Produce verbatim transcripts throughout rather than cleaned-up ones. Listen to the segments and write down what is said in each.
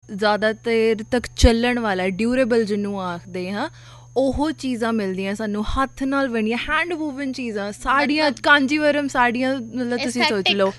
ਜ਼ਿਆਦਾ ਦੇਰ ਤੱਕ ਚੱਲਣ ਵਾਲਾ, ਡਿਊਰੇਬਲ ਜਿਹਨੂੰ ਆਖਦੇ ਹਾਂ, ਉਹ ਚੀਜ਼ਾਂ ਮਿਲਦੀਆਂ ਸਾਨੂੰ, ਹੱਥ ਨਾਲ ਬਣੀਆਂ ਹੈਂਡ ਵੂਵਨ ਚੀਜ਼ਾਂ, ਸਾੜੀਆਂ, ਕਾਂਜੀਵਰਮ ਸਾੜੀਆਂ, ਮਤਲਬ ਤੁਸੀਂ ਸੋਚ ਲਓ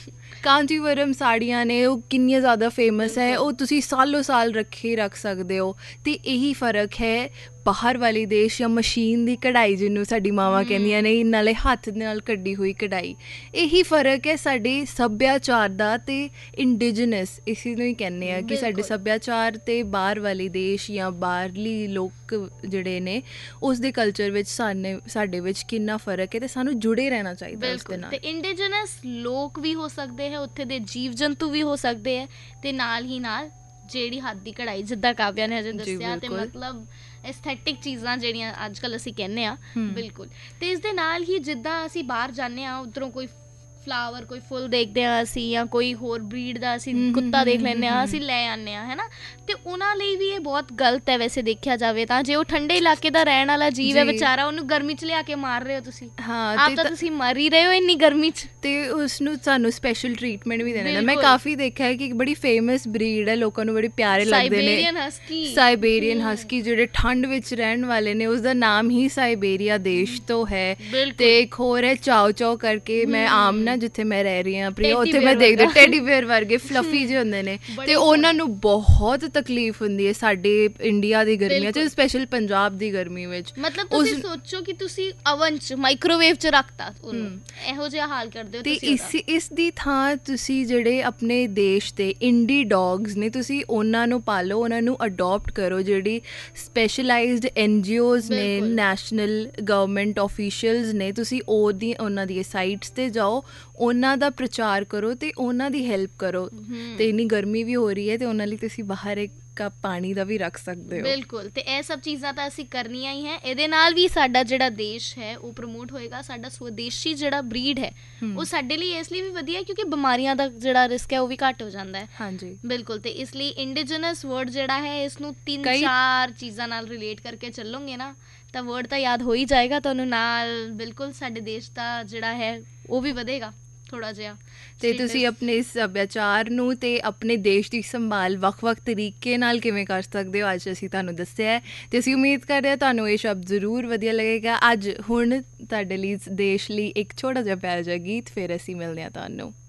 ਕਾਂਜੀਵਰਮ ਸਾੜੀਆਂ ਨੇ, ਉਹ ਕਿੰਨੀਆਂ ਜ਼ਿਆਦਾ ਫੇਮਸ ਹੈ, ਉਹ ਤੁਸੀਂ ਸਾਲੋ ਸਾਲ ਰੱਖੇ ਰੱਖ ਸਕਦੇ ਹੋ। ਅਤੇ ਇਹੀ ਫ਼ਰਕ ਹੈ ਬਾਹਰ ਵਾਲੇ ਦੇਸ਼ ਜਾਂ ਮਸ਼ੀਨ ਦੀ ਕਢਾਈ ਜਿਹਨੂੰ ਸਾਡੀ ਮਾਵਾਂ ਕਹਿੰਦੀਆਂ ਨੇ, ਨਾਲੇ ਹੱਥ ਨਾਲ ਕੱਢੀ ਹੋਈ ਕਢਾਈ। ਇਹੀ ਫ਼ਰਕ ਹੈ ਸਾਡੇ ਸੱਭਿਆਚਾਰ ਦਾ ਅਤੇ ਇੰਡੀਜਨਸ, ਇਸੇ ਨੂੰ ਹੀ ਕਹਿੰਦੇ ਹਾਂ ਕਿ ਸਾਡੇ ਸੱਭਿਆਚਾਰ ਅਤੇ ਬਾਹਰ ਵਾਲੇ ਦੇਸ਼ ਜਾਂ ਬਾਹਰਲੀ ਲੋਕ ਜਿਹੜੇ ਨੇ ਉਸ ਦੇ ਕਲਚਰ ਵਿੱਚ ਸਾਨੇ ਸਾਡੇ ਵਿੱਚ ਕਿੰਨਾ ਫ਼ਰਕ ਹੈ, ਅਤੇ ਸਾਨੂੰ ਜੁੜੇ ਰਹਿਣਾ ਚਾਹੀਦਾ ਉਸ ਦੇ ਨਾਲ। ਅਤੇ ਇੰਡੀਜਨਸ ਲੋਕ ਵੀ ਹੋ ਸਕਦੇ ਹੈ, ਉੱਥੇ ਦੇ ਜੀਵ ਜੰਤੂ ਵੀ ਹੋ ਸਕਦੇ ਹੈ, ਅਤੇ ਨਾਲ ਹੀ ਨਾਲ ਜਿਹੜੀ ਹੱਥ ਦੀ ਕਢਾਈ, ਜਿੱਦਾਂ ਕਾਵਿਆ ਨੇ ਅਜੇ ਦੱਸਿਆ, ਅਤੇ ਮਤਲਬ ਐਸਥੈਟਿਕ ਚੀਜ਼ਾਂ ਜਿਹੜੀਆਂ ਅੱਜ ਕੱਲ੍ਹ ਅਸੀਂ ਕਹਿੰਦੇ ਹਾਂ, ਬਿਲਕੁਲ। ਅਤੇ ਇਸ ਦੇ ਨਾਲ ਹੀ ਜਿੱਦਾਂ ਅਸੀਂ ਬਾਹਰ ਜਾਂਦੇ ਹਾਂ, ਉੱਧਰੋਂ ਕੋਈ ਫਲਾਵਰ, ਕੋਈ ਫੁੱਲ ਦੇਖਦੇ ਹਾਂ ਅਸੀਂ, ਜਾਂ ਕੋਈ ਹੋਰ ਬਰੀਡ ਦਾ ਅਸੀਂ ਕੁੱਤਾ ਦੇਖ ਲੈਂਦੇ ਹਾਂ, ਅਸੀਂ ਲੈ ਆਉਂਦੇ ਹਾਂ, ਹੈ ਨਾ। ਅਤੇ ਉਹਨਾਂ ਲਈ ਵੀ ਇਹ ਬਹੁਤ ਗਲਤ ਹੈ ਵੈਸੇ ਦੇਖਿਆ ਜਾਵੇ ਤਾਂ। ਜੇ ਉਹ ਠੰਡੇ ਇਲਾਕੇ ਦਾ ਰਹਿਣ ਵਾਲਾ ਜੀਵ ਹੈ ਵਿਚਾਰਾ, ਉਹਨੂੰ ਗਰਮੀ 'ਚ ਲਿਆ ਕੇ ਮਾਰ ਰਹੇ ਹੋ ਤੁਸੀਂ। ਹਾਂ, ਆਪ ਤਾਂ ਤੁਸੀਂ ਮਰ ਹੀ ਰਹੇ ਹੋ ਇੰਨੀ ਗਰਮੀ 'ਚ, ਅਤੇ ਉਸਨੂੰ ਸਾਨੂੰ ਸਪੈਸ਼ਲ ਟਰੀਟਮੈਂਟ ਵੀ ਦੇਣਾ। ਮੈਂ ਕਾਫੀ ਦੇਖਿਆ ਕਿ ਇੱਕ ਬੜੀ ਫੇਮਸ ਬਰੀਡ ਹੈ, ਲੋਕਾਂ ਨੂੰ ਬੜੇ ਪਿਆਰੇ ਲੱਗਦੇ ਨੇ, ਸਾਈਬੇਰੀਅਨ ਹਸਕੀ, ਜਿਹੜੇ ਠੰਡ ਵਿੱਚ ਰਹਿਣ ਵਾਲੇ ਨੇ। ਉਸਦਾ ਨਾਮ ਹੀ ਸਾਈਬੇਰੀਆ ਦੇਸ਼ ਤੋਂ ਹੈ। ਅਤੇ ਇੱਕ ਹੋਰ ਹੈ ਚਾਓ ਚਾਓ ਕਰਕੇ, ਮੈਂ ਆਮ ਨਾ ਜਿੱਥੇ ਮੈਂ ਰਹਿ ਰਹੀ ਹਾਂ ਪ੍ਰਿਆ, ਉੱਥੇ ਮੈਂ ਦੇਖਦੀ ਟੈਡੀ ਬੇਅਰ ਵਰਗੇ ਫਲਫੀ ਜਿਹੇ ਹੁੰਦੇ ਨੇ, ਅਤੇ ਉਹਨਾਂ ਨੂੰ ਬਹੁਤ ਤਕਲੀਫ ਹੁੰਦੀ ਹੈ ਸਾਡੇ ਇੰਡੀਆ ਦੀ ਗਰਮੀਆਂ 'ਚ, ਸਪੈਸ਼ਲ ਪੰਜਾਬ ਦੀ ਗਰਮੀ ਵਿੱਚ। ਮਤਲਬ ਤੁਸੀਂ ਸੋਚੋ ਕਿ ਤੁਸੀਂ ਅਵਨ 'ਚ ਮਾਈਕ੍ਰੋਵੇਵ 'ਚ ਰੱਖਤਾ ਉਹਨੂੰ, ਇਹੋ ਜਿਹਾ ਹਾਲ ਕਰਦੇ ਹੋ। ਅਤੇ ਇਸ ਇਸ ਦੀ ਥਾਂ ਤੁਸੀਂ ਜਿਹੜੇ ਆਪਣੇ ਦੇਸ਼ ਦੇ ਇੰਡੀ ਡੋਗਸ ਨੇ, ਤੁਸੀਂ ਉਹਨਾਂ ਨੂੰ ਪਾਲੋ, ਉਹਨਾਂ ਨੂੰ ਅਡੋਪਟ ਕਰੋ। ਜਿਹੜੀ ਸਪੈਸ਼ਲਾਈਜ਼ਡ ਐਨ ਜੀ ਓਜ਼ ਨੇ, ਨੈਸ਼ਨਲ ਗਵਰਨਮੈਂਟ ਆਫੀਸ਼ੀਅਲਸ ਨੇ, ਤੁਸੀਂ ਉਹਦੀ ਉਹਨਾਂ ਦੀਆਂ ਸਾਈਟਸ 'ਤੇ ਜਾਓ, ਉਹਨਾਂ ਦਾ ਪ੍ਰਚਾਰ ਕਰੋ ਅਤੇ ਉਹਨਾਂ ਦੀ ਹੈਲਪ ਕਰੋ। ਅਤੇ ਇੰਨੀ ਗਰਮੀ ਵੀ ਹੋ ਰਹੀ ਹੈ, ਅਤੇ ਉਹਨਾਂ ਲਈ ਤੁਸੀਂ ਬਾਹਰ ਇੱਕ ਕੱਪ ਪਾਣੀ ਦਾ ਵੀ ਰੱਖ ਸਕਦੇ ਹੋ। ਬਿਲਕੁਲ, ਅਤੇ ਇਹ ਸਭ ਚੀਜ਼ਾਂ ਤਾਂ ਅਸੀਂ ਕਰਨੀਆਂ ਹੀ ਹੈ। ਇਹਦੇ ਨਾਲ ਵੀ ਸਾਡਾ ਜਿਹੜਾ ਦੇਸ਼ ਹੈ ਉਹ ਪ੍ਰਮੋਟ ਹੋਏਗਾ। ਸਾਡਾ ਸਵਦੇਸ਼ੀ ਜਿਹੜਾ ਬਰੀਡ ਹੈ ਉਹ ਸਾਡੇ ਲਈ ਇਸ ਲਈ ਵੀ ਵਧੀਆ, ਕਿਉਂਕਿ ਬਿਮਾਰੀਆਂ ਦਾ ਜਿਹੜਾ ਰਿਸਕ ਹੈ ਉਹ ਵੀ ਘੱਟ ਹੋ ਜਾਂਦਾ ਹੈ। ਹਾਂਜੀ, ਬਿਲਕੁਲ। ਅਤੇ ਇਸ ਲਈ ਇੰਡੀਜਨਸ ਵਰਡ ਜਿਹੜਾ ਹੈ, ਇਸਨੂੰ ਤਿੰਨ ਚਾਰ ਚੀਜ਼ਾਂ ਨਾਲ ਰਿਲੇਟ ਕਰਕੇ ਚੱਲੋਗੇ ਨਾ, ਤਾਂ ਵਰਡ ਤਾਂ ਯਾਦ ਹੋ ਹੀ ਜਾਏਗਾ ਤੁਹਾਨੂੰ, ਨਾਲ ਬਿਲਕੁਲ ਸਾਡੇ ਦੇਸ਼ ਦਾ ਜਿਹੜਾ ਹੈ ਉਹ ਵੀ ਵਧੇਗਾ ਥੋੜ੍ਹਾ ਜਿਹਾ। ਅਤੇ ਤੁਸੀਂ ਆਪਣੇ ਸੱਭਿਆਚਾਰ ਨੂੰ ਅਤੇ ਆਪਣੇ ਦੇਸ਼ ਦੀ ਸੰਭਾਲ ਵੱਖ ਵੱਖ ਤਰੀਕੇ ਨਾਲ ਕਿਵੇਂ ਕਰ ਸਕਦੇ ਹੋ, ਅੱਜ ਅਸੀਂ ਤੁਹਾਨੂੰ ਦੱਸਿਆ ਹੈ। ਅਤੇ ਅਸੀਂ ਉਮੀਦ ਕਰਦੇ ਹਾਂ ਤੁਹਾਨੂੰ ਇਹ ਸ਼ਬਦ ਜ਼ਰੂਰ ਵਧੀਆ ਲੱਗੇਗਾ। ਅੱਜ ਹੁਣ ਤੁਹਾਡੇ ਲਈ ਦੇਸ਼ ਲਈ ਇੱਕ ਛੋਟਾ ਜਿਹਾ ਪਿਆਰਾ ਜਿਹਾ ਗੀਤ, ਫਿਰ ਅਸੀਂ ਮਿਲਦੇ ਹਾਂ ਤੁਹਾਨੂੰ।